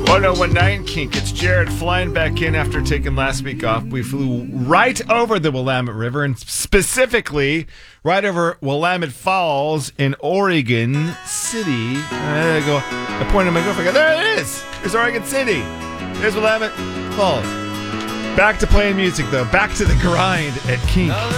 1019 Kink. It's Jared flying back in after taking last week off. We flew right over the Willamette River and specifically right over Willamette Falls in Oregon City. There I go. I pointed at my girlfriend. There it is. There's Oregon City. There's Willamette Falls. Back to playing music, though. Back to the grind at Kink.